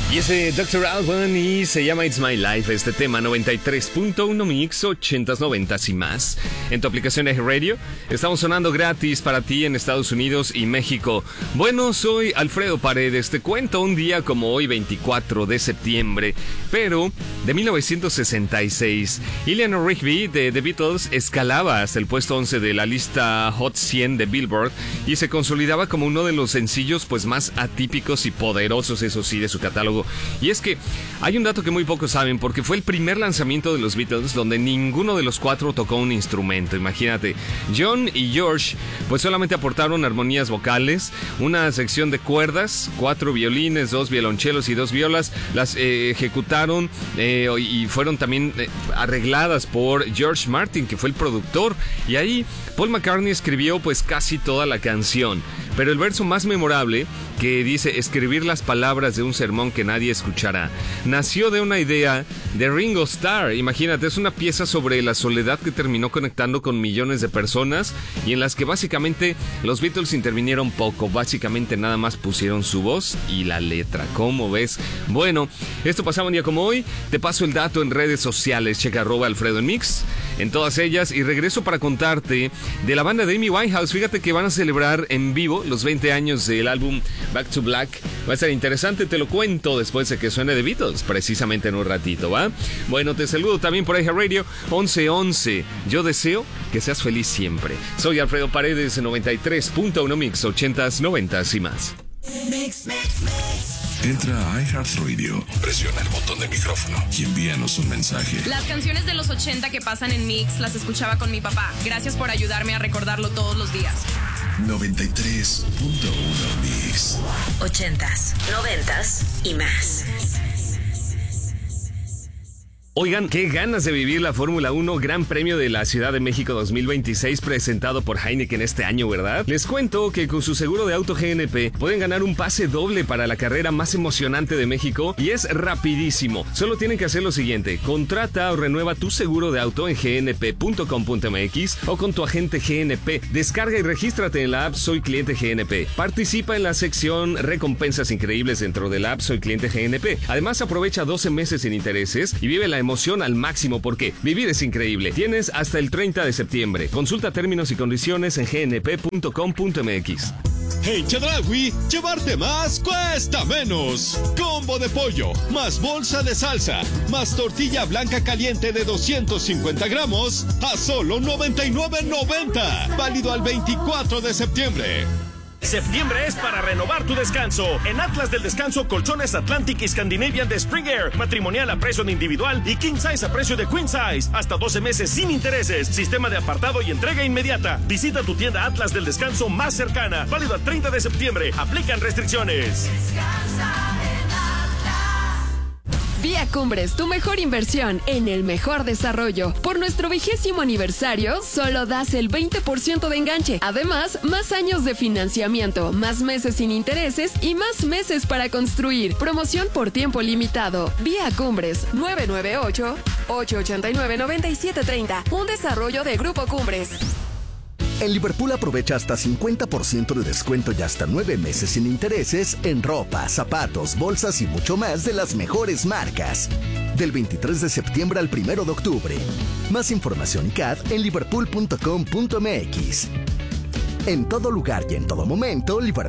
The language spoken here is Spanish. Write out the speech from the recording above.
Y ese Dr. Alban y se llama It's My Life, este tema 93.1 Mix 80s, 90s y más. En tu aplicación Eje Radio, estamos sonando gratis para ti en Estados Unidos y México. Bueno, soy Alfredo Paredes, te cuento un día como hoy, 24 de septiembre, pero de 1966. Eleanor Rigby de The Beatles escalaba hasta el puesto 11 de la lista Hot 100 de Billboard y se consolidaba como uno de los sencillos pues más atípicos y poderosos, eso sí, de su catálogo. Y es que hay un dato que muy pocos saben, porque fue el primer lanzamiento de los Beatles donde ninguno de los cuatro tocó un instrumento. Imagínate, John y George pues solamente aportaron armonías vocales, una sección de cuerdas, 4 violines, 2 violonchelos y 2 violas, las ejecutaron y fueron también arregladas por George Martin, que fue el productor, y ahí Paul McCartney escribió pues casi toda la canción. Pero el verso más memorable, que dice escribir las palabras de un sermón que nadie escuchará, nació de una idea de Ringo Starr. Imagínate, es una pieza sobre la soledad que terminó conectando con millones de personas y en las que básicamente los Beatles intervinieron poco, básicamente nada más pusieron su voz y la letra. ¿Cómo ves? Bueno, esto pasaba un día como hoy. Te paso el dato en redes sociales, checa @Alfredo en Mix en todas ellas, y regreso para contarte de la banda de Amy Winehouse. Fíjate que van a celebrar en vivo los 20 años del álbum Back to Black. Va a estar interesante, te lo cuento después de que suene The Beatles, precisamente en un ratito, ¿va? Bueno, te saludo también por Eje Radio 1111. Yo deseo que seas feliz siempre. Soy Alfredo Paredes, 93.1 Mix 80s, 90s y más. Entra a iHeartRadio, presiona el botón de micrófono y envíanos un mensaje. Las canciones de los 80 que pasan en Mix las escuchaba con mi papá. Gracias por ayudarme a recordarlo todos los días. 93.1 Mix 80s, 90s y más. Oigan, qué ganas de vivir la Fórmula 1 Gran Premio de la Ciudad de México 2026 presentado por Heineken este año, ¿verdad? Les cuento que con su seguro de auto GNP pueden ganar un pase doble para la carrera más emocionante de México y es rapidísimo. Solo tienen que hacer lo siguiente: contrata o renueva tu seguro de auto en gnp.com.mx o con tu agente GNP. Descarga y regístrate en la app Soy Cliente GNP. Participa en la sección Recompensas Increíbles dentro de la app Soy Cliente GNP. Además, aprovecha 12 meses sin intereses y vive la emoción al máximo, porque vivir es increíble. Tienes hasta el 30 de septiembre. Consulta términos y condiciones en gnp.com.mx. En Chedraui, llevarte más cuesta menos. Combo de pollo, más bolsa de salsa, más tortilla blanca caliente de 250 gramos a solo $99.90. Válido al 24 de septiembre. Septiembre es para renovar tu descanso. En Atlas del Descanso, colchones Atlantic y Scandinavian de Spring Air, matrimonial a precio de individual y king size a precio de queen size, hasta 12 meses sin intereses, sistema de apartado y entrega inmediata. Visita tu tienda Atlas del Descanso más cercana, válido al 30 de septiembre, aplican restricciones. Vía Cumbres, tu mejor inversión en el mejor desarrollo. Por nuestro 20º aniversario, solo das el 20% de enganche. Además, más años de financiamiento, más meses sin intereses y más meses para construir. Promoción por tiempo limitado. Vía Cumbres, 998-889-9730. Un desarrollo de Grupo Cumbres. En Liverpool aprovecha hasta 50% de descuento y hasta 9 meses sin intereses en ropa, zapatos, bolsas y mucho más de las mejores marcas. Del 23 de septiembre al 1 de octubre. Más información y CAD en liverpool.com.mx. En todo lugar y en todo momento, Liverpool